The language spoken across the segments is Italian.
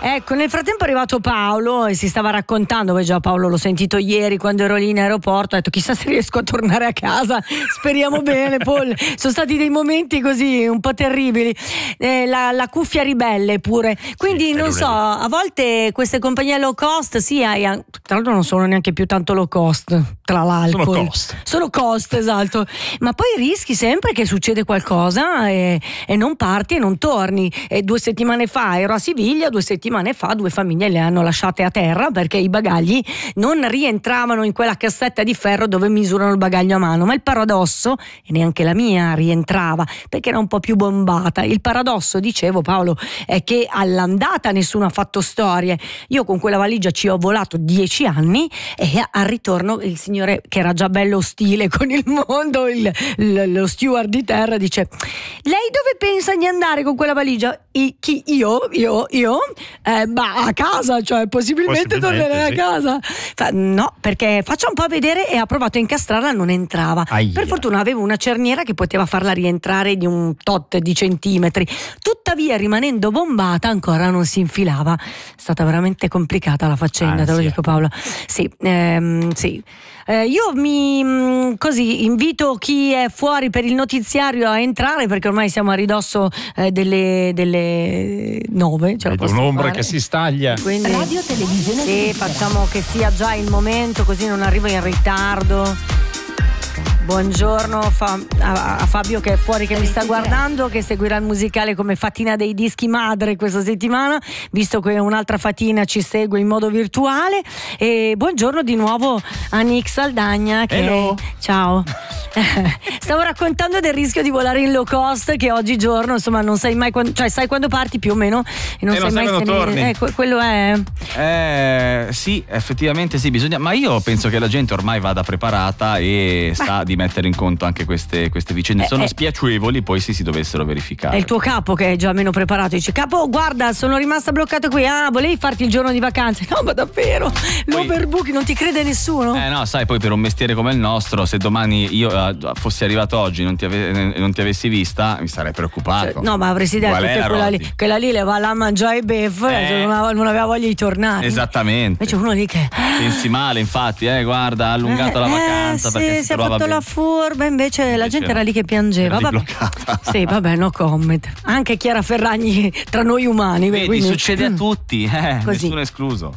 Ecco, nel frattempo è arrivato Paolo e si stava raccontando, poi già Paolo l'ho sentito ieri quando ero lì in aeroporto, ha detto chissà se riesco a tornare a casa, speriamo bene, Paul. Sono stati dei momenti così un po' terribili, la cuffia ribelle pure, quindi non so, a volte queste compagnie low cost, sì, tra l'altro non sono neanche più tanto low cost, tra l'alcol. Sono cost, esatto, ma poi rischi sempre che succede qualcosa e non parti e non torni. E 2 settimane fa ero a Siviglia, 2 settimane fa 2 famiglie le hanno lasciate a terra perché i bagagli non rientravano in quella cassetta di ferro dove misurano il bagaglio a mano. Ma il paradosso, e neanche la mia rientrava perché era un po' più bombata, il paradosso, dicevo Paolo, è che all'andata nessuno ha fatto storie. Io con quella valigia ci ho volato 10 anni e al ritorno il signore, che era già bello ostile con il mondo, lo steward di terra, dice: lei dove pensa di andare con quella valigia? Chi? Io? A casa, cioè possibilmente tornerei a casa. No, perché faccia un po' a vedere, e ha provato a incastrarla, non entrava. Per fortuna avevo una cerniera che poteva farla rientrare di un tot di centimetri, tuttavia rimanendo bombata ancora non si infilava. È stata veramente complicata la faccenda, te lo dico Paolo. Sì. Io così invito chi è fuori per il notiziario a entrare, perché ormai siamo a ridosso delle 9. C'è un'ombra che si staglia. Quindi, Radio Televisione. Sì, facciamo che sia già il momento, così non arrivo in ritardo. Buongiorno a Fabio che è fuori, che mi sta guardando, che seguirà il musicale come Fatina dei Dischi Madre questa settimana, visto che un'altra Fatina ci segue in modo virtuale. E buongiorno di nuovo a Nick Saldagna che... Hello. Ciao. Stavo raccontando del rischio di volare in low cost, che oggigiorno insomma non sai mai quando, cioè sai quando parti più o meno e non sai mai quando torni. Quello è sì, effettivamente sì, bisogna, ma io penso che la gente ormai vada preparata e sa di mettere in conto anche queste vicende. Sono spiacevoli, poi si dovessero verificare. È il tuo capo che è già meno preparato, dice: capo, guarda, sono rimasta bloccata qui, volevi farti il giorno di vacanze? No, ma davvero, l'overbook, non ti crede nessuno? No, sai, poi per un mestiere come il nostro, se domani io fossi arrivato oggi non ti avessi vista, mi sarei preoccupato. Cioè, no, ma avresti detto che quella lì le va là a mangiare i beef, non aveva voglia di tornare. Esattamente. Invece uno lì che pensi male, infatti, guarda, ha allungato la vacanza perché si è fatto la furba, invece la gente era lì che piangeva. Bloccata. Sì, vabbè, no comment. Anche Chiara Ferragni tra noi umani. Vedi, quindi succede a tutti, nessuno escluso.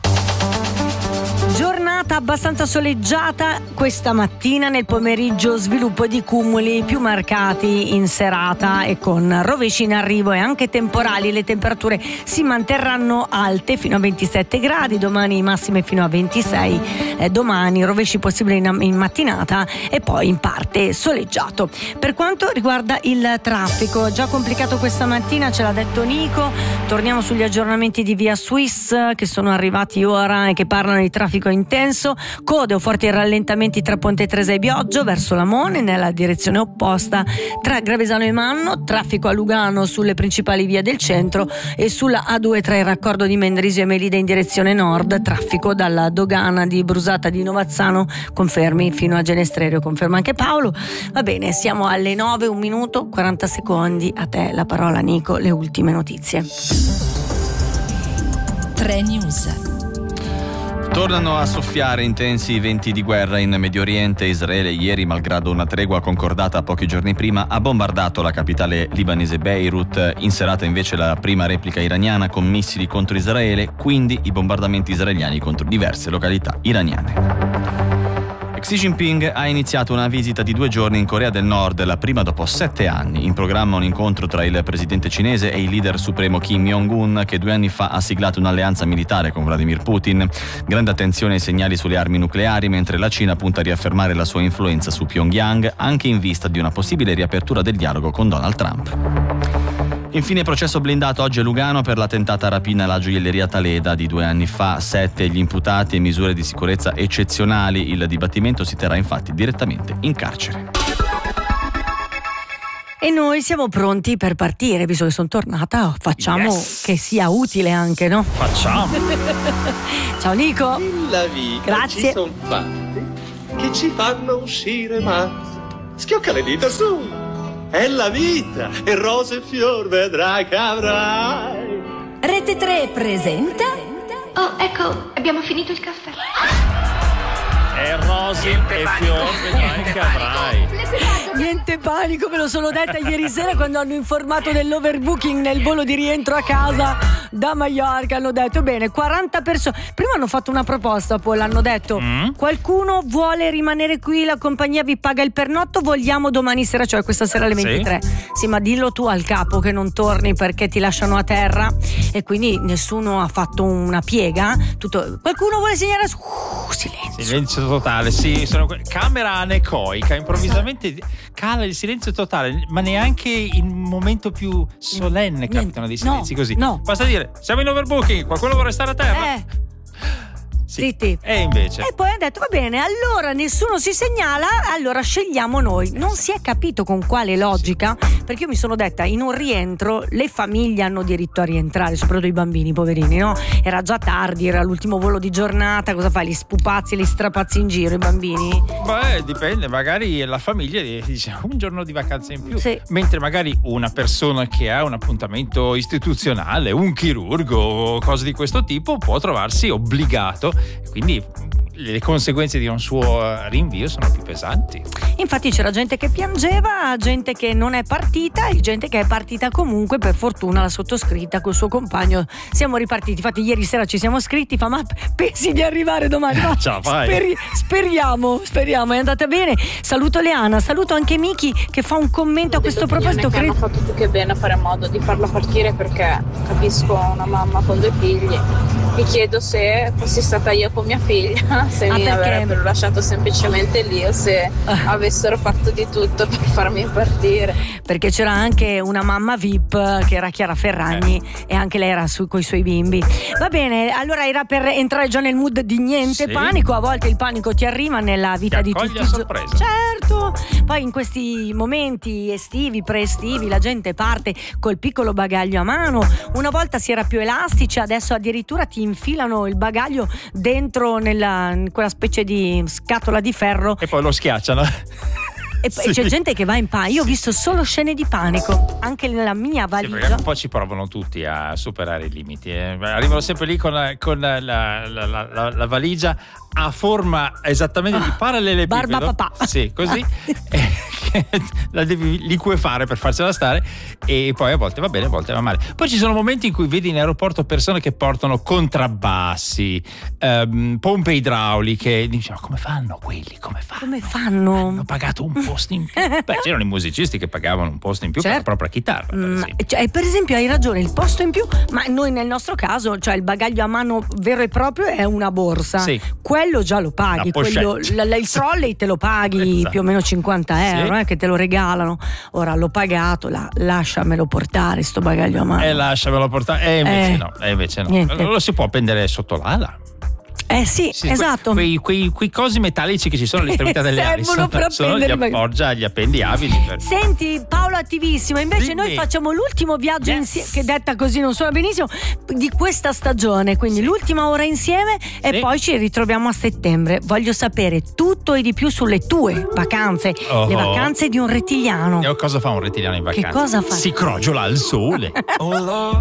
Giornata abbastanza soleggiata questa mattina, nel pomeriggio sviluppo di cumuli più marcati in serata e con rovesci in arrivo e anche temporali. Le temperature si manterranno alte fino a 27 gradi, domani massime fino a 26, domani rovesci possibili in mattinata e poi in parte soleggiato. Per quanto riguarda il traffico, già complicato questa mattina, ce l'ha detto Nico. Torniamo sugli aggiornamenti di Via Swiss che sono arrivati ora e che parlano di traffico intenso, code o forti rallentamenti tra Ponte Tresa e Bioggio verso Lamone nella direzione opposta, tra Gravesano e Manno, traffico a Lugano sulle principali vie del centro e sulla A2 tra il raccordo di Mendrisio e Melide in direzione nord, traffico dalla dogana di Brusata di Novazzano, confermi fino a Genestrerio, conferma anche Paolo. Va bene, siamo alle 9, 1 minuto 40 secondi, a te la parola Nico, le ultime notizie. 3 News. Tornano a soffiare intensi venti di guerra in Medio Oriente. Israele ieri, malgrado una tregua concordata pochi giorni prima, ha bombardato la capitale libanese Beirut. In serata invece la prima replica iraniana con missili contro Israele, quindi i bombardamenti israeliani contro diverse località iraniane. Xi Jinping ha iniziato una visita di 2 giorni in Corea del Nord, la prima dopo 7 anni. In programma un incontro tra il presidente cinese e il leader supremo Kim Jong-un, che 2 anni fa ha siglato un'alleanza militare con Vladimir Putin. Grande attenzione ai segnali sulle armi nucleari, mentre la Cina punta a riaffermare la sua influenza su Pyongyang, anche in vista di una possibile riapertura del dialogo con Donald Trump. Infine processo blindato oggi a Lugano per la tentata rapina alla gioielleria Taleda di 2 anni fa. 7 gli imputati e misure di sicurezza eccezionali. Il dibattimento si terrà infatti direttamente in carcere. E noi siamo pronti per partire, visto che sono tornata, facciamo che sia utile anche, no? Facciamo! Ciao Nico! La vita grazie. Ci sono fatti che ci fanno uscire matti. Schiocca le dita su! È la vita, e rose e fior vedrai che avrai. Rete 3 presenta. Oh, ecco, abbiamo finito il caffè. E Rosy e Fior, vedrai che avrai. Niente panico, me lo sono detta ieri sera quando hanno informato dell'overbooking nel volo di rientro a casa da Mallorca. Hanno detto bene, 40 persone. Prima hanno fatto una proposta, poi l'hanno detto qualcuno vuole rimanere qui, la compagnia vi paga il pernotto, vogliamo domani sera, cioè questa sera alle 23. Sì, ma dillo tu al capo che non torni perché ti lasciano a terra. E quindi nessuno ha fatto una piega. Qualcuno vuole segnare Silenzio totale, sì, camera anecoica, improvvisamente cala il silenzio totale, ma neanche in un momento più solenne capitano dei silenzi così. No. Basta dire, siamo in overbooking, qualcuno vuole stare a terra? Sì. Zitti. E invece? E poi hanno detto va bene, allora nessuno si segnala, allora scegliamo noi. Non si è capito con quale logica, perché io mi sono detta in un rientro le famiglie hanno diritto a rientrare, soprattutto i bambini poverini, no? Era già tardi, era l'ultimo volo di giornata, cosa fai? Li spupazzi, li strapazzi in giro i bambini? Beh, dipende, magari la famiglia dice un giorno di vacanza in più, sì. Mentre magari una persona che ha un appuntamento istituzionale, un chirurgo o cose di questo tipo può trovarsi obbligato, quindi le conseguenze di un suo rinvio sono più pesanti. Infatti c'era gente che piangeva, gente che non è partita e gente che è partita comunque, per fortuna la sottoscritta col suo compagno siamo ripartiti. Infatti ieri sera ci siamo scritti, ma pensi di arrivare domani? Speriamo, è andata bene. Saluto Leana, saluto anche Miki che fa un commento a questo proposito. Hanno fatto più che bene a fare modo di farla partire, perché capisco una mamma con 2 figli. Mi chiedo se fossi stata io con mia figlia, se mi avrebbero lasciato semplicemente lì o se avessero fatto di tutto per farmi partire. Perché c'era anche una mamma VIP che era Chiara Ferragni e anche lei era coi suoi bimbi. Va bene, allora era per entrare già nel mood di niente panico. A volte il panico ti arriva nella vita di tutti. Sorpresa. Certo. Poi in questi momenti estivi, pre-estivi, la gente parte col piccolo bagaglio a mano. Una volta si era più elastici, adesso addirittura ti infilano il bagaglio dentro in quella specie di scatola di ferro e poi lo schiacciano. E poi c'è gente che va in panico. Io ho visto solo scene di panico anche nella mia valigia. Perché un po' ci provano tutti a superare i limiti. Arrivano sempre lì con la valigia a forma esattamente di parallelepipedo. Barba papà. Sì, così. La devi liquefare per farcela stare, e poi a volte va bene, a volte va male. Poi ci sono momenti in cui vedi in aeroporto persone che portano contrabbassi, pompe idrauliche. Dici, ma come fanno quelli? Come fanno? Hanno pagato un posto in più. Beh, c'erano i musicisti che pagavano un posto in più per la propria chitarra, per esempio hai ragione, il posto in più, ma noi nel nostro caso, cioè il bagaglio a mano vero e proprio è una borsa. Quello già lo paghi, il trolley te lo paghi più o meno 50 euro, che te lo regalano. Ora l'ho pagato, lasciamelo portare sto bagaglio a mano. Lasciamelo portare, invece no. Niente. Lo si può appendere sotto l'ala. Sì, esatto. Quei cosi metallici che ci sono all'estremità delle ali servono per appendere gli appendi avidi. Senti, Paolo attivissimo. Invece noi facciamo l'ultimo viaggio insieme, che detta così non suona benissimo, di questa stagione, quindi l'ultima ora insieme e poi ci ritroviamo a settembre. Voglio sapere tutto e di più sulle tue vacanze, le vacanze di un rettiliano. Cosa fa un rettiliano in vacanza? Che cosa fa? Si crogiola al sole.